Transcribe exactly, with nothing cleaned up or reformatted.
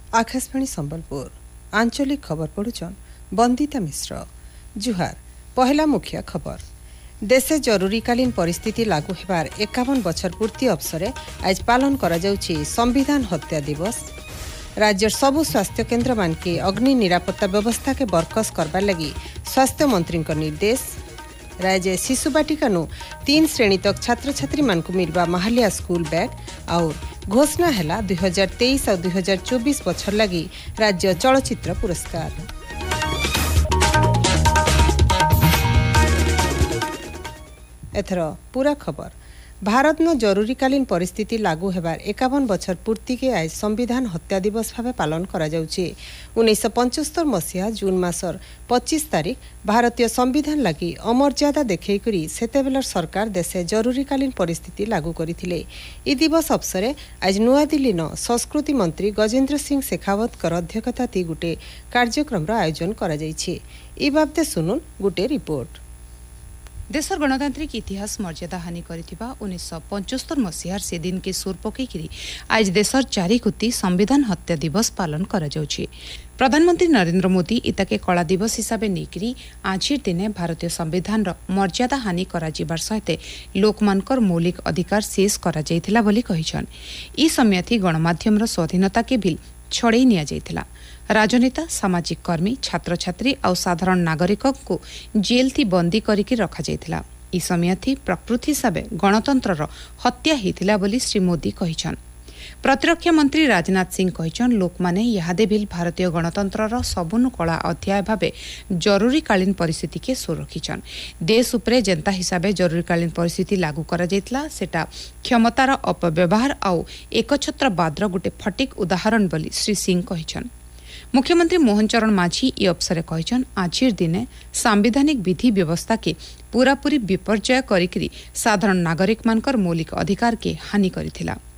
आकाशवाणी संबलपुर आंचलिक खबर पढ़ुचन बंदिता मिश्र। जुहार पहला मुख्य खबर। देशे जरूरीकालीन परिस्थिति लागू हेबार एकावन बछर पूर्ति अवसरे आज पालन करा जाउछि संविधान हत्या दिवस। राज्य सबु स्वास्थ्य केन्द्र मानके अग्नि निरापत्ता व्यवस्था के बरकस करबार लगी स्वास्थ्य मंत्री निर्देश। राज्य शिशु बाटिकानु तीन श्रेणी तक छात्र छात्री मानकु मिलवा महालिया स्कूल बैग और घोषणा हैला दुई हजार तेईस और दुई हजार चौबीस बछर लगी राज्य चलचित्र पुरस्कार। एथर पूरा खबर। भारत न जरूरीकालीन परिस्थिति लागू हेबार एकावन बछर पूर्ति के आज संविधान हत्या दिवस भाव पालन करा जाउछि। उन्नीस पचहत्तर मसीहा जून मासर पच्चीस तारीख भारतीय संविधान लगी अमर्यादा देखैकरी सेतेबेलर सरकार देशे जरूरीकालीन परिस्थिति लागू करिथिले। ई दिवस अवसरे आज नुआदिल्ली न संस्कृति मंत्री गजेन्द्र सिंह शेखावत कर अध्यक्षता ती गुटे कार्यक्रम आयोजन करा जाइछि। ई बाबते सुनुन गुटे रिपोर्ट। देशर गणतांत्रिक इतिहास मर्यादा हानि करिथिबा उन्नीस पचहत्तर मसीहार से दिन के सुर पकईकरी आज देशर चारिकुति संविधान हत्या दिवस पालन करा जाउछि। प्रधानमंत्री नरेंद्र मोदी इताके कला दिवस हिसाबे नेकरी आजिर दिने भारतीय संविधान रो मर्यादा हानि करा जिबार सहित लोकमानकर मौलिक अधिकार शेष करा जाइथिला बोली कहिछन। ई समयथि गणमाध्यम रो स्वाधीनता के बिल छड़े निया जाइथिला। राजनेता सामाजिक कर्मी छात्र छात्री और साधारण नागरिक को जेल थी बंदी करिके रखा जाइथिला। ई समय थी प्रकृति हिसाब गणतंत्र रो हत्या हिथिला बोली श्री मोदी कहिछन। प्रतिरक्षा मंत्री राजनाथ सिंह कहिछन लोक माने यादे बिल भारतीय गणतंत्र रो सबुनु कला अध्याय भाबे जरूरीकालीन परिस्थिति के सो रखिछन। देश उपरे जनता हिसाबे जरूरीकालीन परिस्थिति लागू करा जाइतला सेटा क्षमतार अपव्यवहार और एकछत्रवाद रो गुटे फटिक उदाहरण बोली श्री सिंह कहिछन। मुख्यमंत्री मोहन चरण माझी ई अवसर कहिछन आजिर दिने सांविधानिक विधि व्यवस्था के पूरापूरी विपर्जय करिकरी साधारण नागरिक मानकर मौलिक अधिकार के हानि करिथिला।